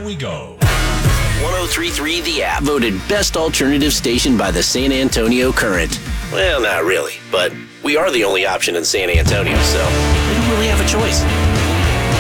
we go. 1033 The App, voted best alternative station by the San Antonio Current. Well, not really, but we are the only option in San Antonio, so we don't really have a choice.